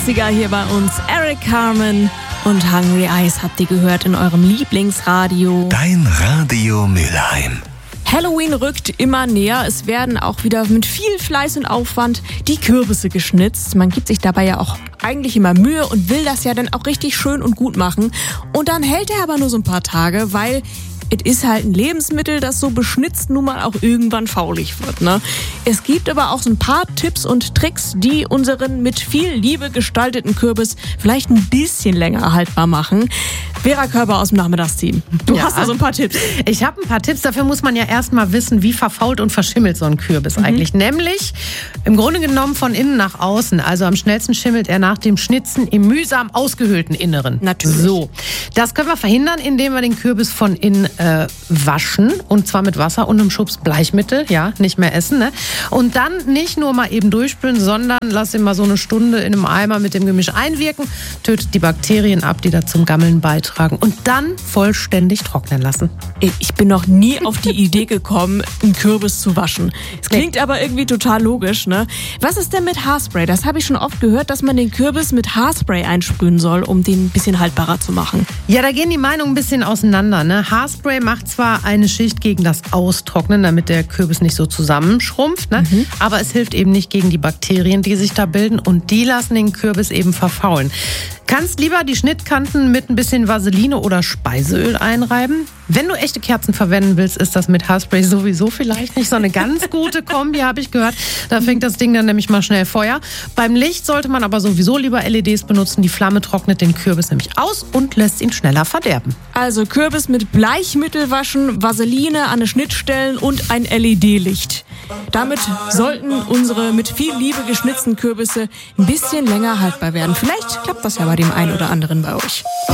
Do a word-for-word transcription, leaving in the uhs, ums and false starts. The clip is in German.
Sieger hier bei uns, Eric Carmen und Hungry Eyes habt ihr gehört in eurem Lieblingsradio. Dein Radio Mülheim. Halloween rückt immer näher. Es werden auch wieder mit viel Fleiß und Aufwand die Kürbisse geschnitzt. Man gibt sich dabei ja auch eigentlich immer Mühe und will das ja dann auch richtig schön und gut machen. Und dann hält er aber nur so ein paar Tage, weil es ist halt ein Lebensmittel, das so beschnitzt nun mal auch irgendwann faulig wird, ne? Es gibt aber auch so ein paar Tipps und Tricks, die unseren mit viel Liebe gestalteten Kürbis vielleicht ein bisschen länger haltbar machen. Vera Körber aus dem Nachmittagsteam. Du Ja. hast da so ein paar Tipps. Ich habe ein paar Tipps. Dafür muss man ja erstmal wissen, wie verfault und verschimmelt so ein Kürbis Mhm. eigentlich. Nämlich im Grunde genommen von innen nach außen. Also am schnellsten schimmelt er nach dem Schnitzen im mühsam ausgehöhlten Inneren. Natürlich. So. Das können wir verhindern, indem wir den Kürbis von innen äh, waschen. Und zwar mit Wasser und einem Schubs Bleichmittel. Ja, nicht mehr essen. Ne? Und dann nicht nur mal eben durchspülen, sondern lass ihn mal so eine Stunde in einem Eimer mit dem Gemisch einwirken. Tötet die Bakterien ab, die da zum Gammeln beitragen. Und dann vollständig trocknen lassen. Ich bin noch nie auf die Idee gekommen, einen Kürbis zu waschen. Es klingt aber irgendwie total logisch, ne? Was ist denn mit Haarspray? Das habe ich schon oft gehört, dass man den Kürbis mit Haarspray einsprühen soll, um den ein bisschen haltbarer zu machen. Ja, da gehen die Meinungen ein bisschen auseinander. Ne? Haarspray macht zwar eine Schicht gegen das Austrocknen, damit der Kürbis nicht so zusammenschrumpft, ne? Mhm. aber es hilft eben nicht gegen die Bakterien, die sich da bilden, und die lassen den Kürbis eben verfaulen. Kannst lieber die Schnittkanten mit ein bisschen Vaseline oder Speiseöl einreiben. Wenn du echte Kerzen verwenden willst, ist das mit Haarspray sowieso vielleicht nicht so eine ganz gute Kombi, habe ich gehört. Da fängt das Ding dann nämlich mal schnell Feuer. Beim Licht sollte man aber sowieso lieber L E Ds benutzen. Die Flamme trocknet den Kürbis nämlich aus und lässt ihn schneller verderben. Also Kürbis mit Bleichmittel waschen, Vaseline an den Schnittstellen und ein L E D-Licht. Damit sollten unsere mit viel Liebe geschnitzten Kürbisse ein bisschen länger haltbar werden. Vielleicht klappt das ja bei dem einen oder anderen bei euch.